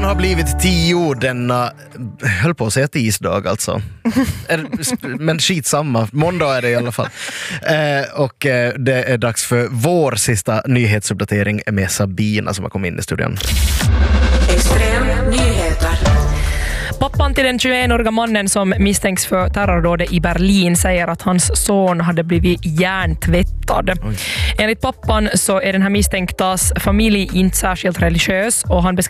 har blivit 10 denna, höll på att säga tisdag alltså. Men skitsamma, måndag är det i alla fall. Och det är dags för vår sista nyhetsuppdatering med Sabina som har kommit in i studion. Extrem nyheter. Pappan till den 21-åriga mannen som misstänks för terrordådet i Berlin säger att hans son hade blivit hjärntvättad. Enligt pappan så är den här misstänktas familj inte särskilt religiös och han